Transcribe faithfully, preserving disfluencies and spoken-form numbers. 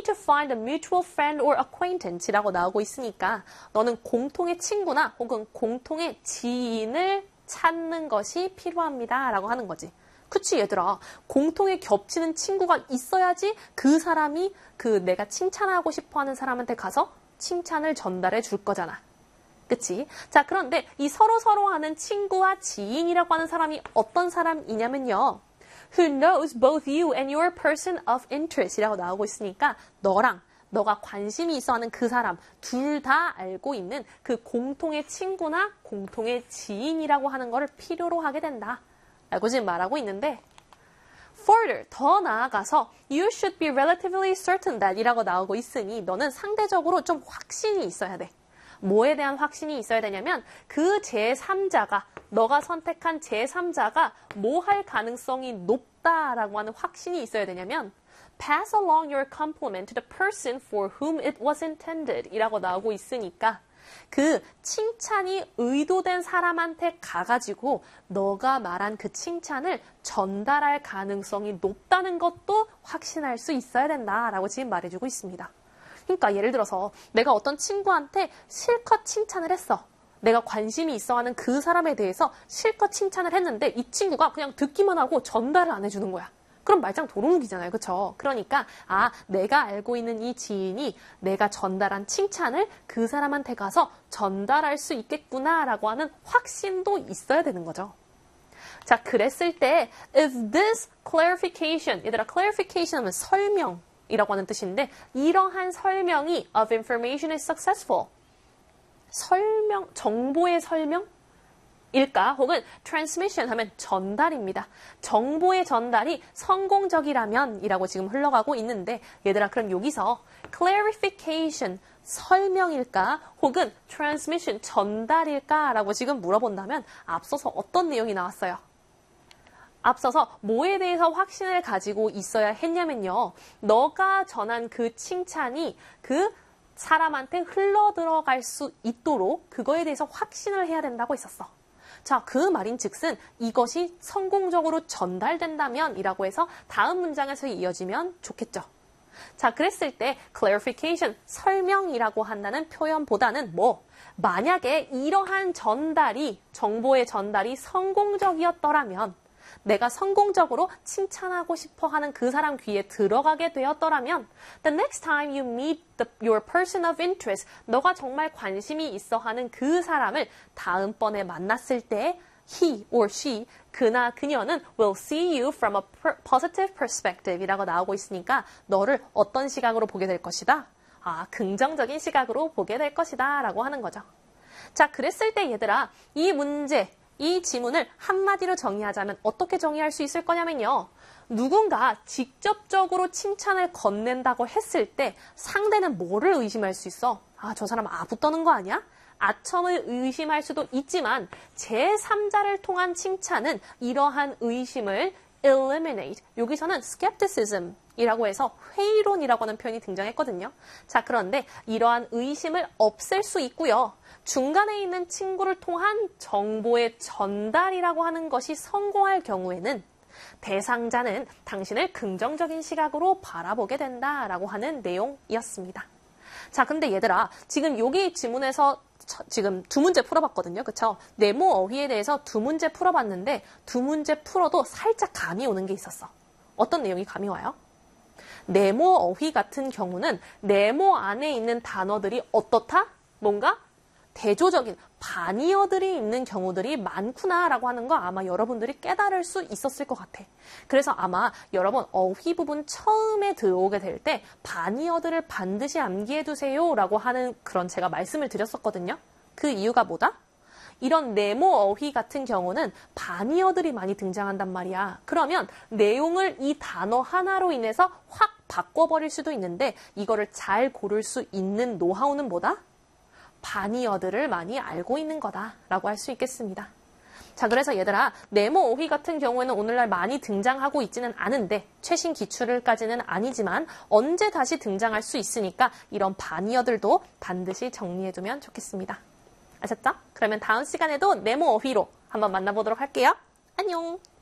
to find a mutual friend or acquaintance 라고 나오고 있으니까 너는 공통의 친구나 혹은 공통의 지인을 찾는 것이 필요합니다 라고 하는 거지. 그치 얘들아. 공통의 겹치는 친구가 있어야지 그 사람이 그 내가 칭찬하고 싶어하는 사람한테 가서 칭찬을 전달해 줄 거잖아. 그치? 자, 그런데 이 서로서로 하는 친구와 지인이라고 하는 사람이 어떤 사람이냐면요. Who knows both you and your person of interest 이라고 나오고 있으니까 너랑 너가 관심이 있어 하는 그 사람 둘 다 알고 있는 그 공통의 친구나 공통의 지인이라고 하는 거를 필요로 하게 된다. 라고 지금 말하고 있는데 Further, 더 나아가서 You should be relatively certain that 이라고 나오고 있으니 너는 상대적으로 좀 확신이 있어야 돼. 뭐에 대한 확신이 있어야 되냐면 그 제삼자가 너가 선택한 제삼자가 뭐 할 가능성이 높다라고 하는 확신이 있어야 되냐면 Pass along your compliment to the person for whom it was intended 이라고 나오고 있으니까 그 칭찬이 의도된 사람한테 가가지고 너가 말한 그 칭찬을 전달할 가능성이 높다는 것도 확신할 수 있어야 된다라고 지금 말해주고 있습니다. 그러니까 예를 들어서 내가 어떤 친구한테 실컷 칭찬을 했어. 내가 관심이 있어하는 그 사람에 대해서 실컷 칭찬을 했는데 이 친구가 그냥 듣기만 하고 전달을 안 해주는 거야. 그럼 말짱 도루묵이잖아요. 그쵸? 그러니까 아 내가 알고 있는 이 지인이 내가 전달한 칭찬을 그 사람한테 가서 전달할 수 있겠구나라고 하는 확신도 있어야 되는 거죠. 자, 그랬을 때 if this clarification, 얘들아 clarification 하면 설명이라고 하는 뜻인데 이러한 설명이 of information is successful. 설명, 정보의 설명? 일까? 혹은 transmission 하면 전달입니다. 정보의 전달이 성공적이라면 이라고 지금 흘러가고 있는데 얘들아 그럼 여기서 clarification 설명일까? 혹은 transmission 전달일까? 라고 지금 물어본다면 앞서서 어떤 내용이 나왔어요? 앞서서 뭐에 대해서 확신을 가지고 있어야 했냐면요. 너가 전한 그 칭찬이 그 사람한테 흘러들어갈 수 있도록 그거에 대해서 확신을 해야 된다고 했었어. 자, 그 말인 즉슨 이것이 성공적으로 전달된다면 이라고 해서 다음 문장에서 이어지면 좋겠죠. 자, 그랬을 때 clarification, 설명이라고 한다는 표현보다는 뭐 만약에 이러한 전달이 정보의 전달이 성공적이었더라면 내가 성공적으로 칭찬하고 싶어 하는 그 사람 귀에 들어가게 되었더라면 the next time you meet the, your person of interest 너가 정말 관심이 있어 하는 그 사람을 다음번에 만났을 때 he or she 그나 그녀는 will see you from a positive perspective 이라고 나오고 있으니까 너를 어떤 시각으로 보게 될 것이다? 아, 긍정적인 시각으로 보게 될 것이다 라고 하는 거죠. 자, 그랬을 때 얘들아 이 문제 이 지문을 한마디로 정의하자면 어떻게 정의할 수 있을 거냐면요. 누군가 직접적으로 칭찬을 건넨다고 했을 때 상대는 뭐를 의심할 수 있어? 아, 저 사람 아부 떠는 거 아니야? 아첨을 의심할 수도 있지만 제삼자를 통한 칭찬은 이러한 의심을 eliminate. 여기서는 skepticism 이라고 해서 회의론이라고 하는 표현이 등장했거든요. 자, 그런데 이러한 의심을 없앨 수 있고요. 중간에 있는 친구를 통한 정보의 전달이라고 하는 것이 성공할 경우에는 대상자는 당신을 긍정적인 시각으로 바라보게 된다라고 하는 내용이었습니다. 자, 근데 얘들아, 지금 여기 지문에서 지금 두 문제 풀어봤거든요. 그쵸? 네모 어휘에 대해서 두 문제 풀어봤는데 두 문제 풀어도 살짝 감이 오는 게 있었어. 어떤 내용이 감이 와요? 네모 어휘 같은 경우는 네모 안에 있는 단어들이 어떻다? 뭔가 대조적인 반이어들이 있는 경우들이 많구나라고 하는 거 아마 여러분들이 깨달을 수 있었을 것 같아. 그래서 아마 여러분 어휘 부분 처음에 들어오게 될 때 반이어들을 반드시 암기해 두세요 라고 하는 그런 제가 말씀을 드렸었거든요. 그 이유가 뭐다? 이런 네모 어휘 같은 경우는 반이어들이 많이 등장한단 말이야. 그러면 내용을 이 단어 하나로 인해서 확 바꿔버릴 수도 있는데 이거를 잘 고를 수 있는 노하우는 뭐다? 반이어들을 많이 알고 있는 거다라고 할 수 있겠습니다. 자, 그래서 얘들아 네모 어휘 같은 경우에는 오늘날 많이 등장하고 있지는 않은데 최신 기출을까지는 아니지만 언제 다시 등장할 수 있으니까 이런 반이어들도 반드시 정리해두면 좋겠습니다. 아셨죠? 그러면 다음 시간에도 네모 어휘로 한번 만나보도록 할게요. 안녕!